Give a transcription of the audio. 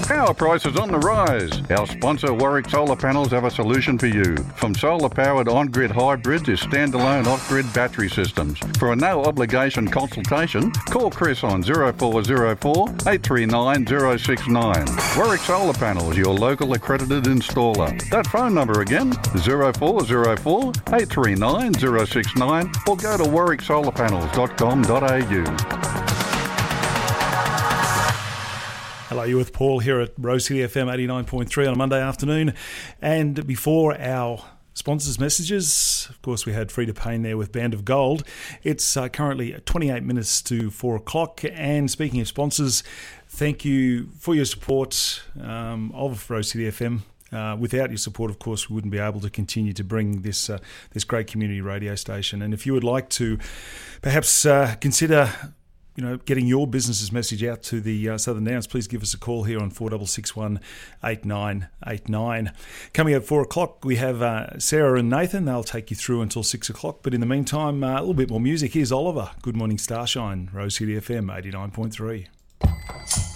Power prices on the rise. Our sponsor Warwick Solar Panels have a solution for you. From solar-powered on-grid hybrids to standalone off-grid battery systems. For a no-obligation consultation, call Chris on 0404 839 069. Warwick Solar Panels, your local accredited installer. That phone number again, 0404 839 069, or go to warwicksolarpanels.com.au. Hello, you're with Paul here at Rose City FM 89.3 on a Monday afternoon. And before our sponsors' messages, of course, we had Frida Payne there with Band of Gold. It's currently 28 minutes to 4 o'clock. And speaking of sponsors, thank you for your support of Rose City FM. Without your support, of course, we wouldn't be able to continue to bring this great community radio station. And if you would like to perhaps consider getting your business's message out to the Southern Downs, please give us a call here on 4661 8989. Coming up at 4 o'clock, we have Sarah and Nathan. They'll take you through until 6 o'clock. But in the meantime, a little bit more music. Here's Oliver. Good morning, Starshine. Rose City FM 89.3.